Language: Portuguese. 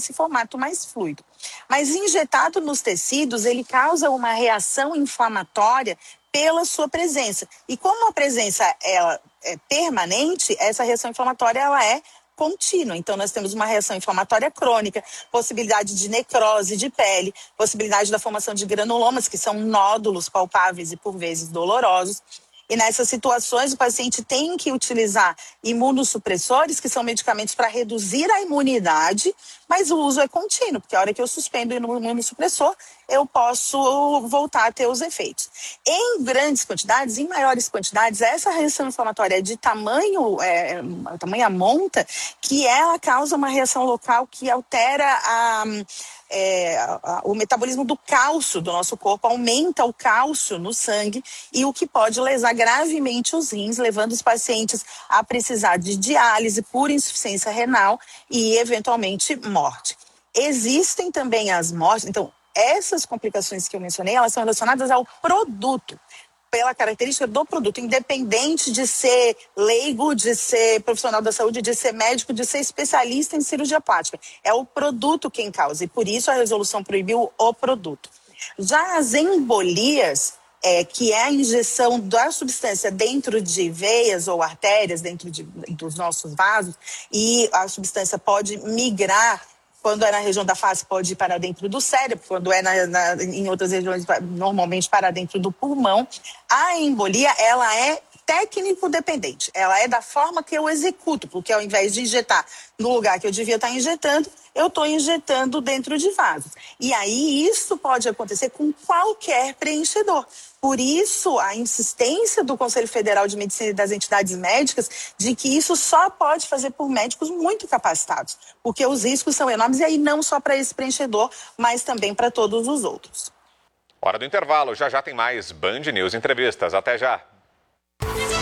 esse formato mais fluido. Mas injetado nos tecidos, ele causa uma reação inflamatória pela sua presença. E como a presença ela é permanente, essa reação inflamatória ela é contínua. Então, nós temos uma reação inflamatória crônica, possibilidade de necrose de pele, possibilidade da formação de granulomas, que são nódulos palpáveis e, por vezes, dolorosos. E nessas situações, o paciente tem que utilizar imunossupressores, que são medicamentos para reduzir a imunidade, mas o uso é contínuo, porque a hora que eu suspendo o imunossupressor, eu posso voltar a ter os efeitos. Em grandes quantidades, em maiores quantidades, essa reação inflamatória é de tamanha monta, que ela causa uma reação local que altera o metabolismo do cálcio do nosso corpo, aumenta o cálcio no sangue e o que pode lesar gravemente os rins, levando os pacientes a precisar de diálise por insuficiência renal e, eventualmente, morte. Existem também as mortes, então, essas complicações que eu mencionei, elas são relacionadas ao produto, pela característica do produto, independente de ser leigo, de ser profissional da saúde, de ser médico, de ser especialista em cirurgia plástica. É o produto quem causa, e por isso a resolução proibiu o produto. Já as embolias, que é a injeção da substância dentro de veias ou artérias, dentro dos nossos vasos, e a substância pode migrar. Quando é na região da face, pode ir para dentro do cérebro. Quando é em outras regiões, normalmente para dentro do pulmão. A embolia, ela é técnico-dependente. Ela é da forma que eu executo, porque ao invés de injetar no lugar que eu devia estar injetando, eu estou injetando dentro de vasos. E aí isso pode acontecer com qualquer preenchedor. Por isso, a insistência do Conselho Federal de Medicina e das entidades médicas de que isso só pode fazer por médicos muito capacitados, porque os riscos são enormes, e aí não só para esse preenchedor, mas também para todos os outros. Hora do intervalo, já já tem mais Band News Entrevistas. Até já!